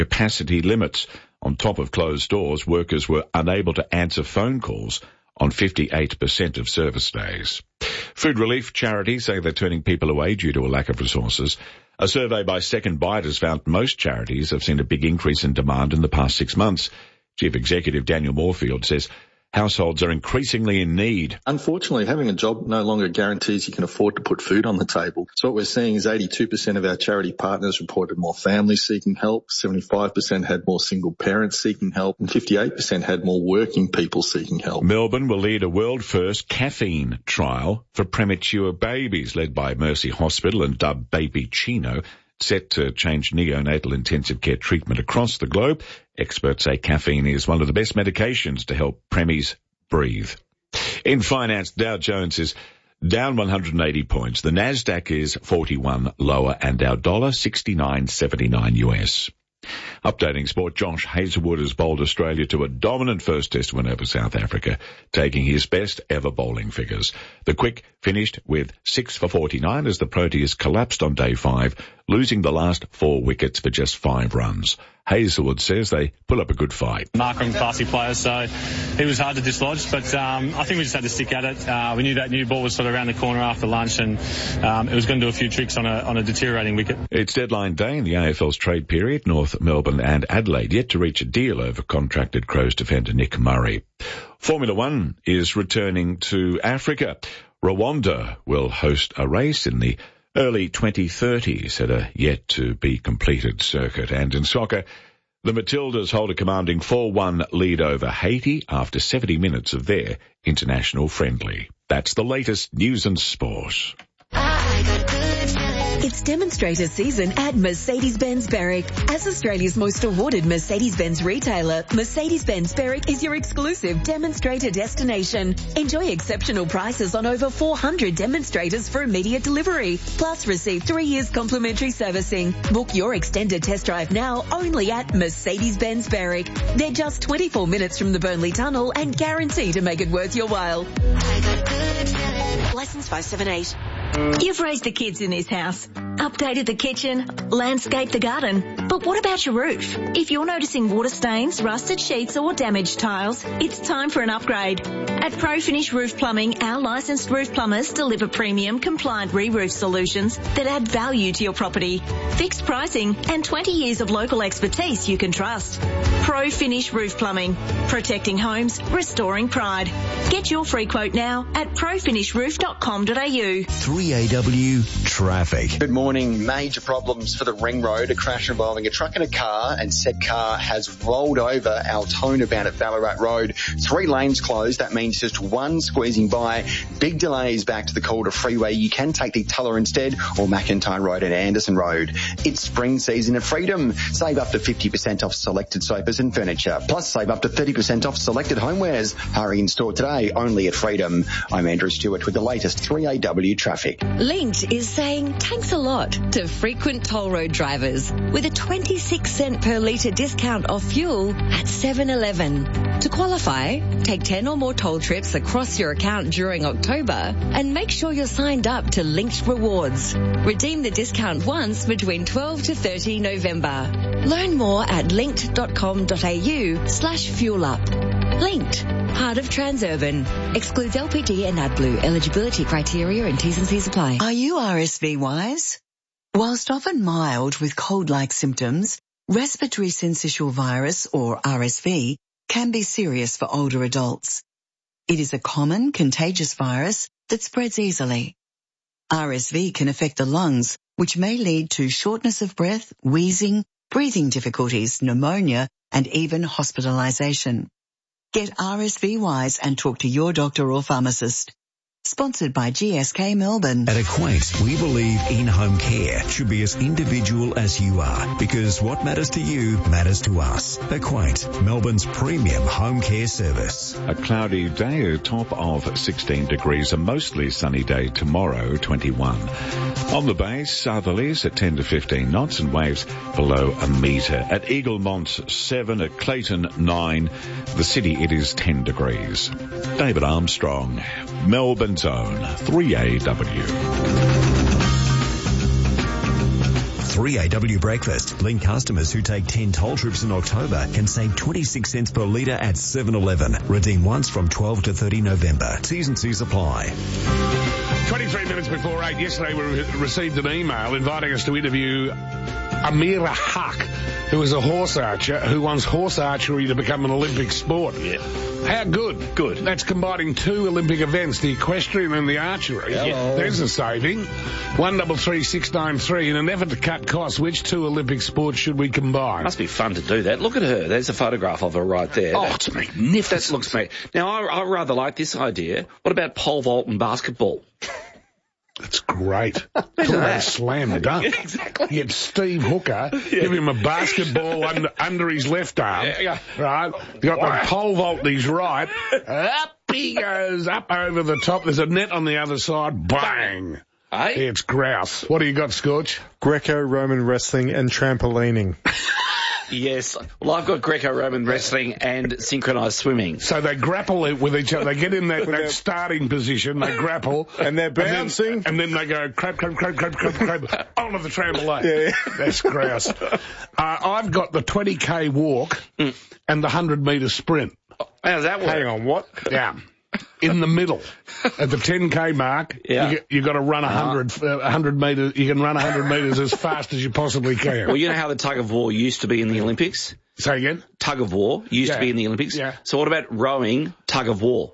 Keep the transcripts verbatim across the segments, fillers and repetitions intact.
capacity limits. On top of closed doors, workers were unable to answer phone calls on fifty-eight percent of service days. Food relief charities say they're turning people away due to a lack of resources. A survey by Second Bite has found most charities have seen a big increase in demand in the past six months. Chief Executive Daniel Moorfield says households are increasingly in need. Unfortunately, having a job no longer guarantees you can afford to put food on the table. So what we're seeing is eighty-two percent of our charity partners reported more families seeking help, seventy-five percent had more single parents seeking help, and fifty-eight percent had more working people seeking help. Melbourne will lead a world-first caffeine trial for premature babies, led by Mercy Hospital and dubbed Baby Chino, set to change neonatal intensive care treatment across the globe. Experts say caffeine is one of the best medications to help preemies breathe. In finance, Dow Jones is down one hundred eighty points. The Nasdaq is forty-one lower, and our dollar sixty-nine seventy-nine U S. Updating sport, Josh Hazlewood has bowled Australia to a dominant first test win over South Africa, taking his best ever bowling figures. The quick finished with six for forty-nine as the Proteas collapsed on day five, losing the last four wickets for just five runs. Hazlewood says they put up a good fight. Markram, classy player, so he was hard to dislodge, but um, I think we just had to stick at it. Uh, we knew that new ball was sort of around the corner after lunch, and um, it was going to do a few tricks on a, on a deteriorating wicket. It's deadline day in the A F L's trade period. North Melbourne and Adelaide yet to reach a deal over contracted Crows defender Nick Murray. Formula One is returning to Africa. Rwanda will host a race in the early twenty thirties at a yet-to-be-completed circuit. And in soccer, the Matildas hold a commanding four one lead over Haiti after seventy minutes of their international friendly. That's the latest news and sport. It's demonstrator season at Mercedes-Benz Berwick. As Australia's most awarded Mercedes-Benz retailer, Mercedes-Benz Berwick is your exclusive demonstrator destination. Enjoy exceptional prices on over four hundred demonstrators for immediate delivery. Plus, receive three years complimentary servicing. Book your extended test drive now only at Mercedes-Benz Berwick. They're just twenty-four minutes from the Burnley Tunnel and guarantee to make it worth your while. License five seven eight. You've raised the kids in this house, updated the kitchen, landscaped the garden, but what about your roof? If you're noticing water stains, rusted sheets or damaged tiles, it's time for an upgrade. At ProFinish Roof Plumbing, our licensed roof plumbers deliver premium compliant re-roof solutions that add value to your property. Fixed pricing and twenty years of local expertise you can trust. ProFinish Roof Plumbing, protecting homes, restoring pride. Get your free quote now at pro finish roof dot com dot a u. three A W Traffic. Good morning. Major problems for the Ring Road. A crash involving a truck and a car, and said car has rolled over Altona bound at Ballarat Road. Three lanes closed. That means just one squeezing by. Big delays back to the Calder Freeway. You can take the Tulla instead, or McIntyre Road and Anderson Road. It's spring season at Freedom. Save up to fifty percent off selected sofas and furniture. Plus save up to thirty percent off selected homewares. Hurry in store today, only at Freedom. I'm Andrew Stewart with the latest three A W Traffic. Linked is saying thanks a lot to frequent toll road drivers with a twenty-six cent per litre discount off fuel at seven eleven. To qualify, take ten or more toll trips across your account during October and make sure you're signed up to Linked Rewards. Redeem the discount once between twelve to thirty November. Learn more at linked dot com dot a u slash fuel up. Linked, part of Transurban. Excludes L P G and AdBlue. Eligibility criteria and T's and C's apply. Are you R S V wise? Whilst often mild with cold-like symptoms, respiratory syncytial virus, or R S V, can be serious for older adults. It is a common contagious virus that spreads easily. R S V can affect the lungs, which may lead to shortness of breath, wheezing, breathing difficulties, pneumonia, and even hospitalization. Get R S V wise and talk to your doctor or pharmacist. Sponsored by G S K Melbourne. At Acquaint, we believe in-home care should be as individual as you are, because what matters to you matters to us. Acquaint, Melbourne's premium home care service. A cloudy day, a top of sixteen degrees, a mostly sunny day tomorrow, twenty-one. On the bay, southerlies at ten to fifteen knots and waves below a metre. At Eaglemont, seven. At Clayton, nine. The city, it is ten degrees. David Armstrong, Melbourne's own three A W. three A W breakfast. Link customers who take ten toll trips in October can save twenty-six cents per litre at seven eleven. Redeem once from twelve to thirty November. T's and C's apply. twenty-three minutes before eight, yesterday we re- received an email inviting us to interview Amira Haq, who is a horse archer who wants horse archery to become an Olympic sport. Yeah. How good? Good. That's combining two Olympic events, the equestrian and the archery. Hello. There's a saving. One double three six nine three. In an effort to cut costs, which two Olympic sports should we combine? Must be fun to do that. Look at her. There's a photograph of her right there. Oh, that, it's magnificent. That looks magnificent. Now, I, I rather like this idea. What about pole vault and basketball? That's great. Talk about a slam dunk. Yeah, exactly. You get Steve Hooker, yeah. Give him a basketball under, under his left arm, yeah, yeah. Right? You got the pole vault in his right. Up he goes, up over the top. There's a net on the other side. Bang. Hey? It's grouse. What do you got, Scorch? Greco-Roman wrestling and trampolining. Yes. Well, I've got Greco-Roman wrestling and synchronised swimming. So they grapple with each other. They get in that, that starting position. They grapple. And they're bouncing. And then, and then they go crab, crab, crab, crab, crab, crab, onto the trampoline. Yeah, yeah. That's grouse. Uh, I've got the twenty K walk mm. and the one hundred metre sprint. How's that work? Hang on, what? Yeah. In the middle, at the ten K mark, yeah. you, you got to run one hundred, uh, one hundred metres. You can run one hundred metres as fast as you possibly can. Well, you know how the tug of war used to be in the Olympics? Say again? Tug of war used yeah. to be in the Olympics. Yeah. So what about rowing tug of war?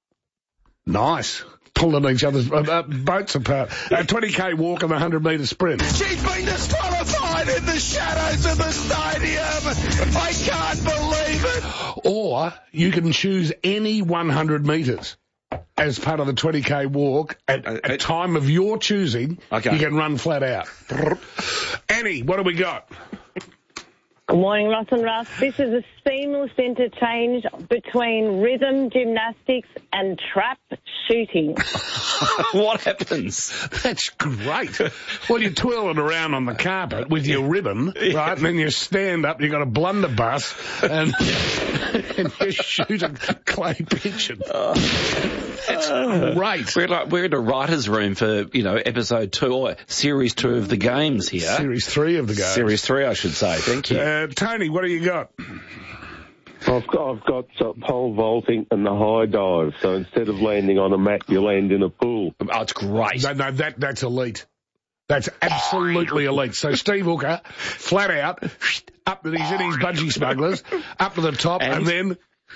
Nice. Pulling each other's uh, uh, boats apart. A twenty K walk and a one hundred metre sprint. She's been disqualified in the shadows of the stadium. I can't believe it. Or you can choose any one hundred metres as part of the twenty K walk at a time of your choosing. Okay. You can run flat out. Annie, what do we got? Good morning, Ross and Russ. This is a seamless interchange between rhythm gymnastics and trap shooting. What happens? That's great. Well, you're twirling around on the carpet with your ribbon, right? Yeah. And then you stand up, you've got a blunderbuss, and, and you shoot a clay pigeon. Oh, that's great. We're, like, we're in a writer's room for, you know, episode two, or series two of the games here. Series three of the games. Series three, I should say. Thank you. Uh, Tony, what do you got? I've got, I've got uh, pole vaulting and the high dive. So instead of landing on a mat, you land in a pool. Oh, it's great. No, no, that, that's elite. That's absolutely elite. So Steve Hooker, flat out, up, he's in his budgie smugglers, up to the top, and, and then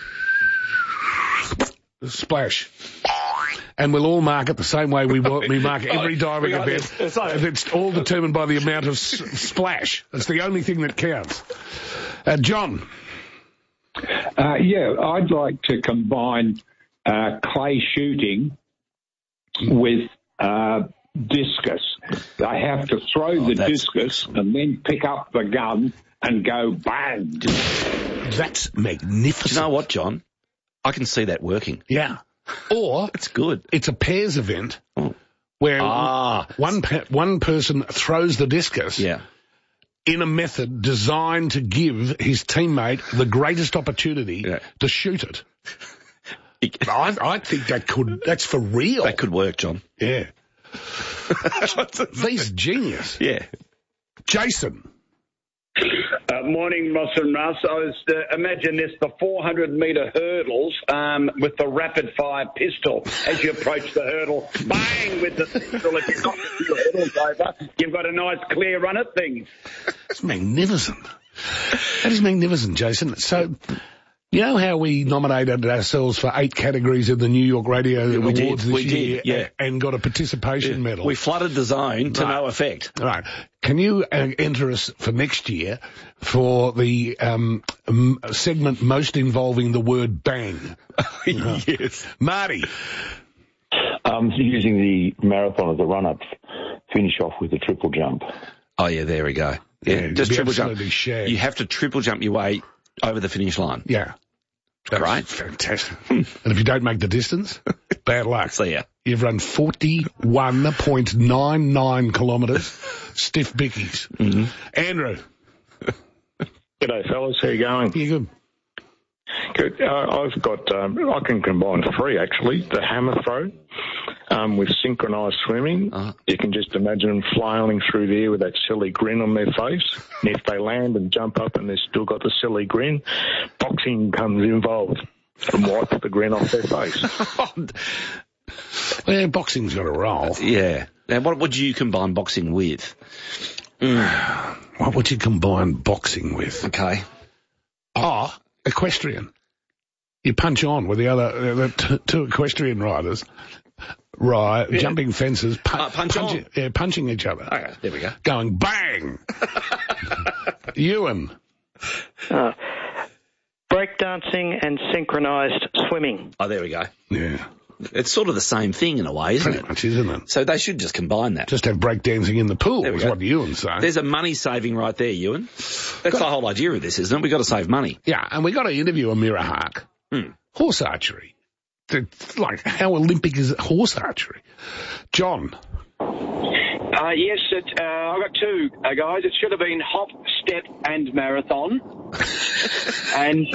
splash. And we'll all mark it the same way we, we mark every diving event. It's, it's all determined by the amount of s- splash. That's the only thing that counts. Uh, John. Uh, yeah, I'd like to combine uh, clay shooting with uh, discus. They have to throw oh, the discus and then pick up the gun and go bang. That's magnificent. Do you know what, John? I can see that working. Yeah. Or it's good. It's a pairs event oh. where ah. one pe- one person throws the discus yeah. in a method designed to give his teammate the greatest opportunity yeah. to shoot it. I, I think that could, that's for real. That could work, John. Yeah. These are genius. Yeah. Jason. Uh, morning, Ross and Russ. I was uh, imagine this: the four hundred metre hurdles um, with the rapid fire pistol. As you approach the hurdle, bang with the pistol. If you've got your hurdles over, you've got a nice clear run at things. It's magnificent. That is magnificent, Jason. So, you know how we nominated ourselves for eight categories in the New York Radio yeah, Awards did. this we year did, yeah. and got a participation yeah. medal? We flooded the zone to right. no effect. Right. Can you uh, enter us for next year for the um, um, segment most involving the word bang? Yes. Marty. Um, using the marathon as a run-up, finish off with a triple jump. Oh, yeah, there we go. Yeah, yeah just triple jump. Shagged. You have to triple jump your way over the finish line. Yeah. That's right. Fantastic. And if you don't make the distance, bad luck. See ya. You've run forty-one point nine nine kilometres, stiff bickies. Mm-hmm. Andrew. G'day, fellas. How you going? You good? Good. Uh, I've got, um, I can combine three, actually. The hammer throw, um, with synchronised swimming. Uh-huh. You can just imagine them flailing through the air with that silly grin on their face. And if they land and jump up and they've still got the silly grin, boxing comes involved and wipes the grin off their face. Well, boxing's got a roll. Yeah. Now, what would you combine boxing with? Mm. What would you combine boxing with? Okay. Oh, equestrian. You punch on with the other, the t- two equestrian riders, right, Yeah. jumping fences, pu- Uh, punch on. punch- yeah, punching each other. Okay, there we go. Going bang! Ewan. Uh, breakdancing and synchronised swimming. Oh, there we go. Yeah. It's sort of the same thing in a way, isn't Pretty it? much, isn't it? So they should just combine that. Just have breakdancing in the pool, There we is go. what Ewan's saying. There's a money saving right there, Ewan. That's the whole idea of this, isn't it? We've got to save money. Yeah, and we got to interview Amira Hark. Hmm. Horse archery. It's like, how Olympic is horse archery? John. Uh, yes, it, uh, I've got two, uh, guys. It should have been hop, step, and marathon. and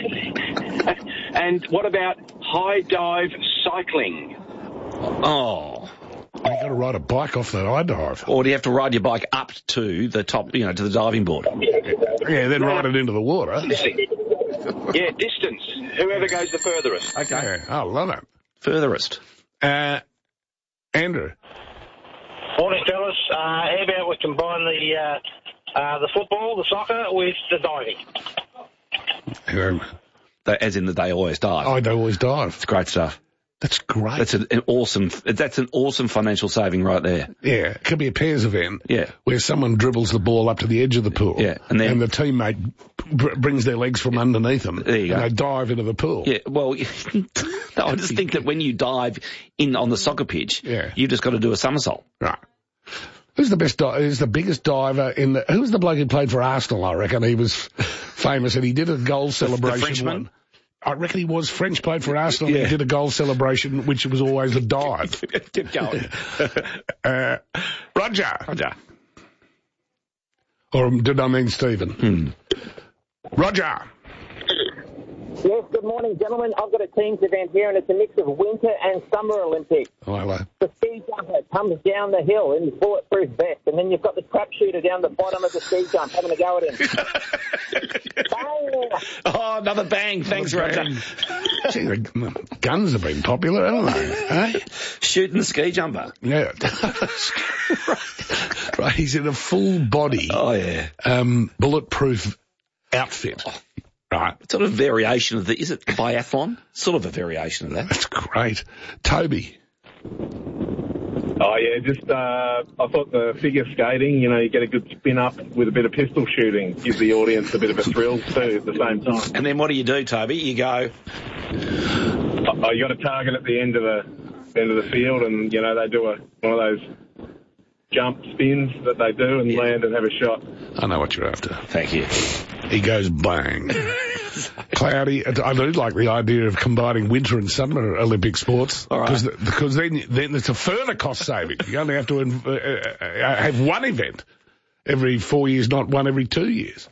and what about high dive cycling? Oh. You got to ride a bike off the high dive. Or do you have to ride your bike up to the top, you know, to the diving board? Yeah, then ride it into the water. Yeah, distance. Whoever goes the furthest. Okay. Yeah, I love it. Furthest. Uh, Andrew. Morning, fellas. Uh, how about we combine the uh, uh, the football, the soccer, with the diving? Um, They- As in that they always dive. I always dive. It's great stuff. That's great. That's an, an awesome, that's an awesome financial saving right there. Yeah, it could be a pairs event. Yeah. Where someone dribbles the ball up to the edge of the pool. Yeah, and then- the teammate br- brings their legs from underneath them. There you and go. they dive into the pool. Yeah, well, I just think that when you dive in on the soccer pitch, Yeah. you've just got to do a somersault. Right. Who's the best di- Who's the biggest diver in the, who was the bloke who played for Arsenal, I reckon? He was famous and he did a goal celebration. Frenchman? one. I reckon he was French, played for Arsenal, Yeah. and he did a goal celebration, which was always a dive. Keep going. uh, Roger. Roger. Or did I mean Stephen? Hmm. Roger. Yes, good morning, gentlemen. I've got a teams event here, and it's a mix of winter and summer Olympics. Oh, hello. The ski jumper comes down the hill in his bulletproof vest, and then you've got the crap shooter down the bottom of the ski jump having a go at him. Bang! Oh, another bang. Thanks, Another Roger. bang. Gee, the guns have been popular, haven't they? Eh? Shooting the ski jumper. Yeah. Right, he's in a full body, Oh, yeah. um, bulletproof outfit. Right. Sort of variation of the, is it biathlon? Sort of a variation of that. That's great. Toby. Oh, yeah, just, uh, I thought the figure skating, you know, you get a good spin up with a bit of pistol shooting, give the audience a bit of a thrill too at the same time. And then what do you do, Toby? You go, Oh, you got a target at the end of the end of the field, and you know they do a one of those jump spins that they do and land and have a shot. I know what you're after. Thank you. He goes bang. Cloudy. I do like the idea of combining winter and summer Olympic sports. All right. Cause, because then, then it's a further cost saving. You only have to uh, uh, have one event every four years, not one every two years.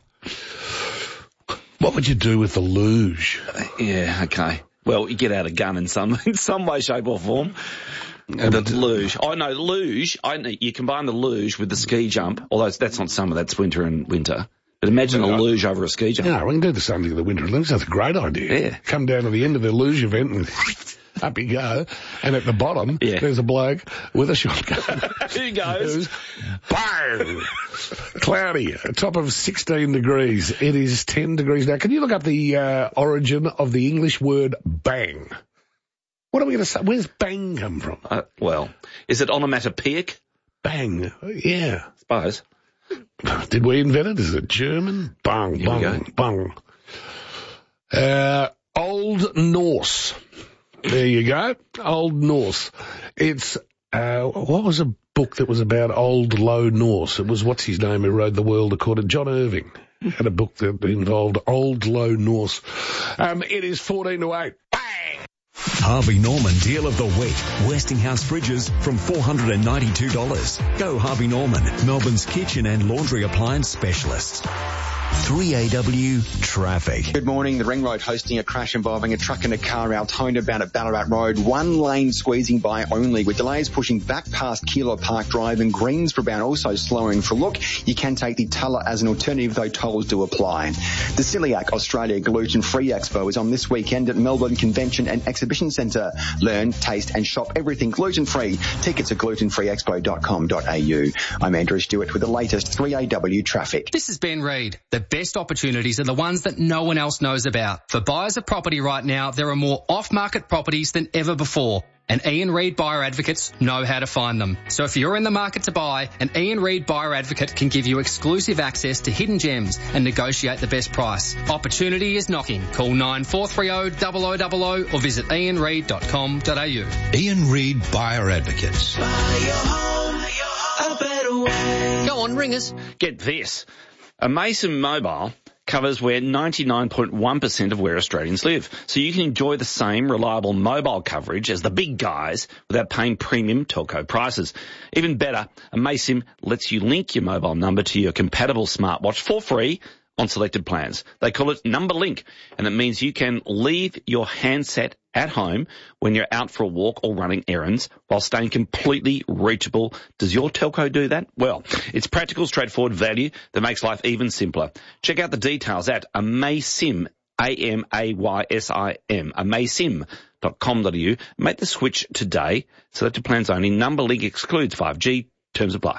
What would you do with the luge? yeah, okay. Well, you get out a gun in some in some way, shape or form. The luge. Oh, no, luge. I know, you combine the luge with the ski jump, although that's not summer, that's winter and winter. But imagine a luge over a ski jump. Yeah, we can do the same thing with the Winter Olympics. That's a great idea. Yeah. Come down to the end of the luge event and up you go. And at the bottom, Yeah. there's a bloke with a shotgun. Who goes? Bang! Cloudy, a top of sixteen degrees. It is ten degrees now. Can you look up the uh, origin of the English word bang? What are we going to say? Where's bang come from? Uh, well, is it onomatopoeic? Bang. Yeah. Suppose. Did we invent it? Is it German? Bang, Here we bang, bang. Uh, Old Norse. There you go. Old Norse. It's, uh, what was a book that was about Old Low Norse? It was, what's his name, who wrote The World According, John Irving. Had a book that involved Old Low Norse. Um, it is fourteen to eight. Harvey Norman Deal of the Week. Westinghouse fridges from four hundred ninety-two dollars. Go Harvey Norman, Melbourne's kitchen and laundry appliance specialist. three A W Traffic. Good morning. The Ring Road hosting a crash involving a truck and a car Altona bound at Ballarat Road. One lane squeezing by only, with delays pushing back past Keilor Park Drive and Greensboro bound also slowing for a look. You can take the Tulla as an alternative, though tolls do apply. The Celiac Australia Gluten Free Expo is on this weekend at Melbourne Convention and Exhibition Centre. Learn, taste and shop everything gluten-free. Tickets at gluten free expo dot com dot a u. I'm Andrew Stewart with the latest three A W traffic. This is Ben Reid. The best opportunities are the ones that no one else knows about. For buyers of property right now, there are more off-market properties than ever before. And Ian Reid Buyer Advocates know how to find them. So if you're in the market to buy, an Ian Reid Buyer Advocate can give you exclusive access to hidden gems and negotiate the best price. Opportunity is knocking. Call nine four three zero, zero zero zero zero or visit ian reid dot com dot a u. Ian Reid Buyer Advocates. Buy your home a better way. Go on, ringers. Get this. A Mason Mobile covers where ninety-nine point one percent of where Australians live. So you can enjoy the same reliable mobile coverage as the big guys without paying premium telco prices. Even better, a Mason lets you link your mobile number to your compatible smartwatch for free on selected plans. They call it Number Link, and it means you can leave your handset at home when you're out for a walk or running errands while staying completely reachable. Does your telco do that? Well, it's practical, straightforward value that makes life even simpler. Check out the details at Amaysim, A M A Y S I M, Amaysim dot com dot a u. Make the switch today. Selected plans only. Number Link excludes five G. Terms apply.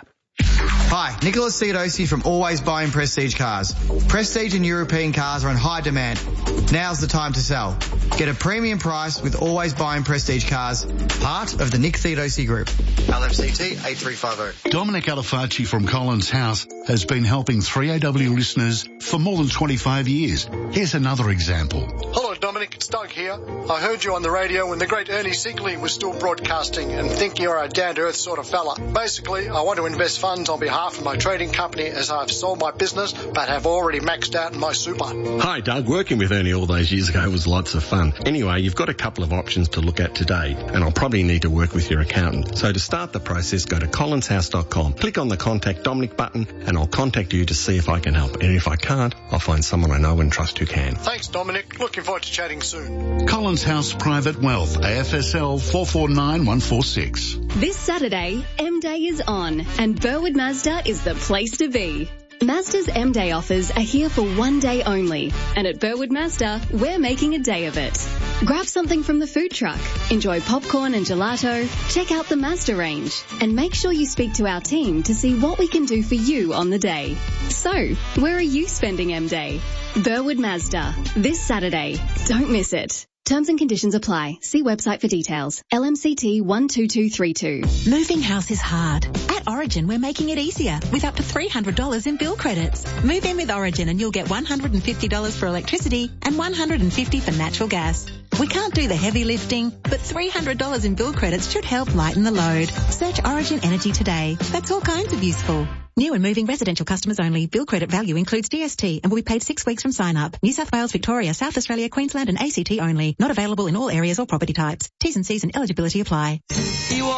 Hi, Nicholas Theodosi from Always Buying Prestige Cars. Prestige and European cars are in high demand. Now's the time to sell. Get a premium price with Always Buying Prestige Cars, part of the Nick Theodosi Group. L M C T eight three five zero. Dominic Alifacci from Collins House has been helping three A W listeners for more than twenty-five years. Here's another example. Hello, Dominic. It's Doug here. I heard you on the radio when the great Ernie Sigley was still broadcasting and think you're a down-to-earth sort of fella. Basically, I want to invest funds on behalf of my trading company as I've sold my business but have already maxed out my super. Hi, Doug. Working with Ernie all those years ago was lots of fun. Anyway, you've got a couple of options to look at today, and I'll probably need to work with your accountant. So to start the process, go to collins house dot com, click on the Contact Dominic button, and I'll contact you to see if I can help. And if I can't, I'll find someone I know and trust who can. Thanks, Dominic. Looking forward to chatting soon. Collins House Private Wealth, A F S L four four nine one four six. This Saturday, M-Day is on, and Burwood Mazda is the place to be. Mazda's M-Day offers are here for one day only, and at Burwood Mazda, we're making a day of it. Grab something from the food truck, enjoy popcorn and gelato, check out the Mazda range, and make sure you speak to our team to see what we can do for you on the day. So, where are you spending M-Day? Burwood Mazda, this Saturday. Don't miss it. Terms and conditions apply. See website for details. L M C T one two two three two. Moving house is hard. At Origin, we're making it easier with up to three hundred dollars in bill credits. Move in with Origin and you'll get one hundred fifty dollars for electricity and one hundred fifty dollars for natural gas. We can't do the heavy lifting, but three hundred dollars in bill credits should help lighten the load. Search Origin Energy today. That's all kinds of useful. New and moving residential customers only. Bill credit value includes D S T and will be paid six weeks from sign up. New South Wales, Victoria, South Australia, Queensland and A C T only. Not available in all areas or property types. T's and C's and eligibility apply.